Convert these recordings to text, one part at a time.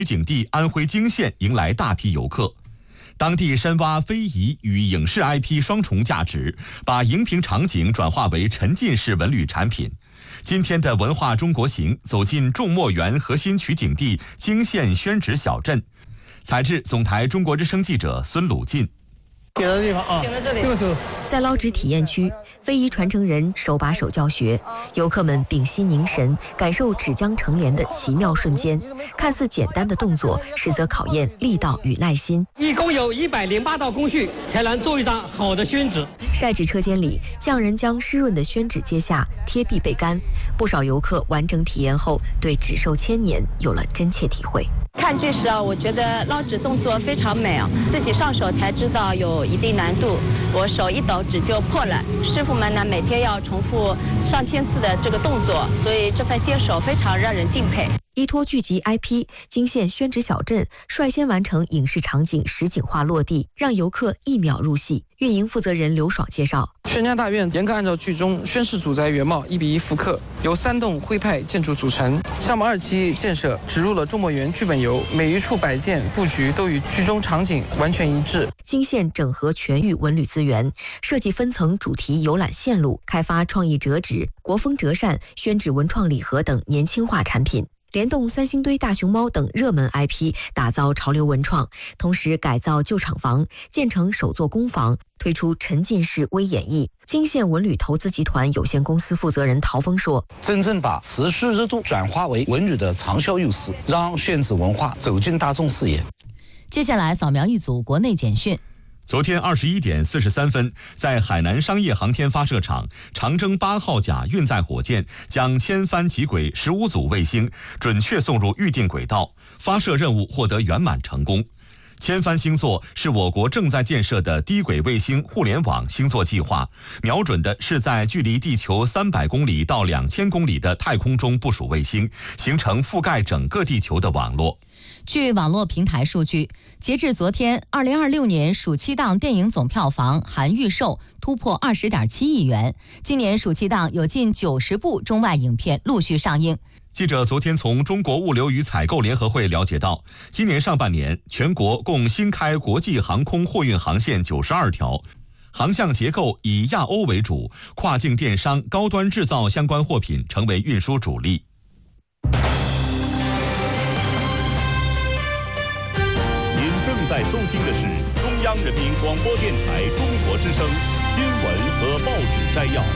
景地安徽泾县迎来大批游客。当地深挖非遗与影视 IP 双重价值，把荧屏场景转化为沉浸式文旅产品。今天的文化中国行走进众墨园核心取景地泾县宣纸小镇，采制总台中国之声记者孙鲁进。 给的地方啊，停在这里。 在捞纸体验区，非遗传承人手把手教学，游客们屏息凝神，感受纸浆成帘的奇妙瞬间。看似简单的动作，实则考验力道与耐心。 一共有108道工序，才能做一张好的宣纸。 晒纸车间里，匠人将湿润的宣纸揭下，贴壁备干。不少游客完整体验后，对纸寿千年有了真切体会。 看剧时我觉得捞纸动作非常美自己上手才知道有一定难度，我手一抖纸就破了。师傅们呢每天要重复上千次的这个动作，所以这份坚守非常让人敬佩。 依托剧集 IP， 泾县宣纸小镇率先完成影视场景实景化落地，让游客一秒入戏。运营负责人刘爽介绍， 宣家大院严格按照剧中宣室主宅原貌1:1复刻，由3栋徽派建筑组成。项目2期建设植入了众墨园剧本游，每一处摆件布局都与剧中场景完全一致。 泾县整合全域文旅资源，设计分层主题游览线路，开发创意折纸、国风折扇、宣纸文创礼盒等年轻化产品。联动三星堆大熊猫等热门 IP， 打造潮流文创，同时改造旧厂房，建成首座工坊，推出沉浸式微演绎。泾县文旅投资集团有限公司负责人陶峰说：“ 真正把持续热度转化为文旅的长效优势，让宣纸文化走进大众视野。” 接下来扫描一组国内简讯。 昨天21点43分，在海南商业航天发射场，长征8号甲运载火箭将千帆极轨15组卫星准确送入预定轨道，发射任务获得圆满成功。千帆星座是我国正在建设的低轨卫星互联网星座计划，瞄准的是在距离地球300公里到2000公里的太空中部署卫星，形成覆盖整个地球的网络。 据网络平台数据，截至昨天，2026年暑期档电影总票房含预售突破20.7亿元。今年暑期档有近90部中外影片陆续上映。 记者昨天从中国物流与采购联合会了解到，今年上半年全国共新开国际航空货运航线92条，航向结构以亚欧为主，跨境电商、高端制造相关货品成为运输主力。 正在收听的是中央人民广播电台中国之声新闻和报纸摘要。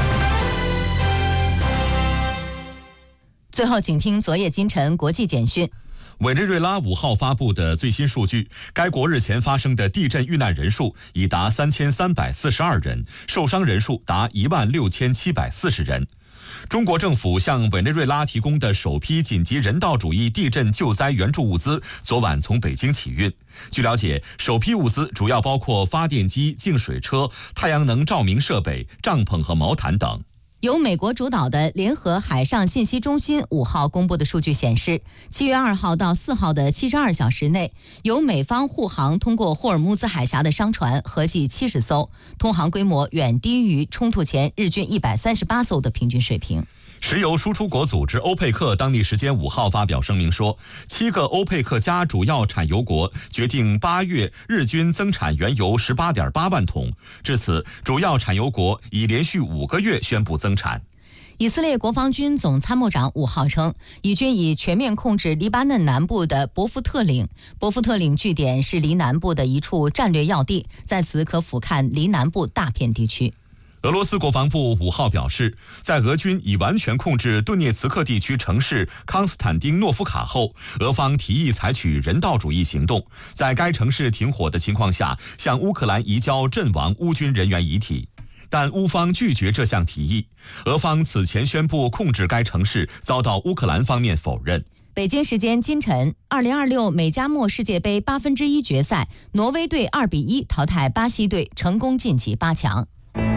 最后，请听昨夜今晨国际简讯。 委内瑞拉5号发布的最新数据，该国日前发生的地震遇难人数已达3342人，受伤人数达16740人。中国政府向委内瑞拉提供的首批紧急人道主义地震救灾援助物资昨晚从北京起运。据了解，首批物资主要包括发电机、净水车、太阳能照明设备、帐篷和毛毯等。 由美国主导的联合海上信息中心5号公布的数据显示，7月2号到4号的72小时内，由美方护航通过霍尔木兹海峡的商船合计70艘，通航规模远低于冲突前日均138艘的平均水平。 石油输出国组织欧佩克当地时间5号发表声明说，7个欧佩克加主要产油国决定8月日均增产原油18.8万桶。至此，主要产油国已连续5个月宣布增产。 以色列国防军总参谋长5号称，以军已全面控制黎巴嫩南部的伯夫特岭。伯夫特岭据点是黎南部的一处战略要地，在此可俯瞰黎南部大片地区。 俄罗斯国防部5号表示，在俄军已完全控制顿涅茨克地区城市康斯坦丁诺夫卡后，俄方提议采取人道主义行动，在该城市停火的情况下，向乌克兰移交阵亡乌军人员遗体。但乌方拒绝这项提议。俄方此前宣布控制该城市，遭到乌克兰方面否认。 北京时间今晨，2026美加墨世界杯1/8决赛，挪威队2-1淘汰巴西队，成功晋级8强。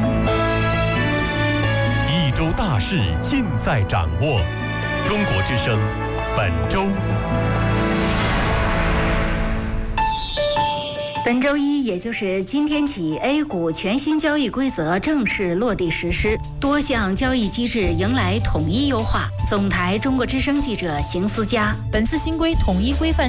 一周大事尽在掌握。中国之声本周。 本周一，也就是今天起 ，A 股全新交易规则正式落地实施，多项交易机制迎来统一优化。总台中国之声记者邢思佳， 本次新规统一规范